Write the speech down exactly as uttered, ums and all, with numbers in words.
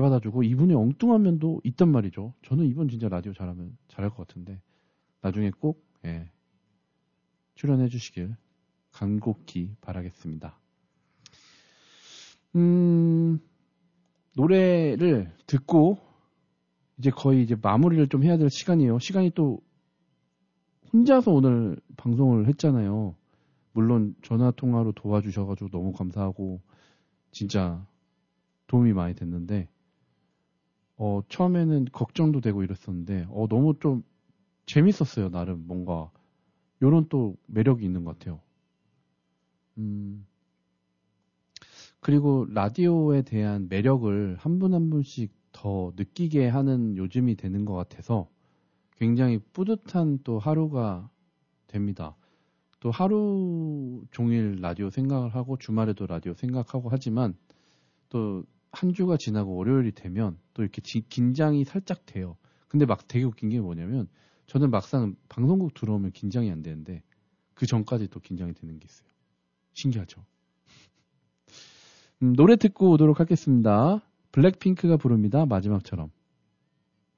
받아주고 이분의 엉뚱한 면도 있단 말이죠. 저는 이분 진짜 라디오 잘하면 잘할 것 같은데 나중에 꼭 예, 출연해 주시길 간곡히 바라겠습니다. 음, 노래를 듣고 이제 거의 이제 마무리를 좀 해야 될 시간이에요. 시간이 또 혼자서 오늘 방송을 했잖아요. 물론 전화 통화로 도와주셔가지고 너무 감사하고 진짜 도움이 많이 됐는데 어, 처음에는 걱정도 되고 이랬었는데 어, 너무 좀 재밌었어요. 나름 뭔가 요런 또 매력이 있는 것 같아요. 음, 그리고 라디오에 대한 매력을 한 분 한 분씩 더 느끼게 하는 요즘이 되는 것 같아서 굉장히 뿌듯한 또 하루가 됩니다. 또 하루 종일 라디오 생각을 하고 주말에도 라디오 생각하고 하지만 또 한 주가 지나고 월요일이 되면 또 이렇게 지, 긴장이 살짝 돼요. 근데 막 되게 웃긴 게 뭐냐면 저는 막상 방송국 들어오면 긴장이 안 되는데 그 전까지 또 긴장이 되는 게 있어요. 신기하죠? 음, 노래 듣고 오도록 하겠습니다. 블랙핑크가 부릅니다. 마지막처럼.